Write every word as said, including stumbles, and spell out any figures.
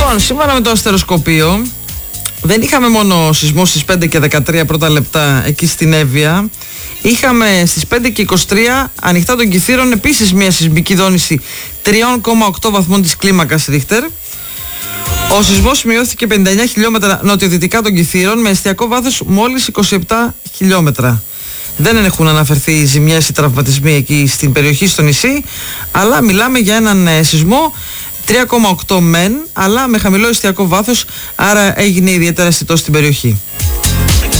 Λοιπόν, σήμερα με το αστεροσκοπείο δεν είχαμε μόνο σεισμό στις πέντε και δεκατρία πρώτα λεπτά εκεί στην Εύβοια. Είχαμε στις πέντε και είκοσι τρία ανοιχτά των Κιθήρων επίσης μια σεισμική δόνηση τρία κόμμα οκτώ βαθμών της κλίμακας Ρίχτερ. Ο σεισμός σημειώθηκε πενήντα εννέα χιλιόμετρα νοτιοδυτικά των Κιθήρων με εστιακό βάθος μόλις είκοσι επτά χιλιόμετρα. Δεν έχουν αναφερθεί ζημιές ή τραυματισμοί εκεί στην περιοχή, στο νησί, αλλά μιλάμε για έναν ε, σεισμό τρία κόμμα οκτώ μεν, αλλά με χαμηλό εστιακό βάθος, άρα έγινε ιδιαίτερα αισθητό στην περιοχή.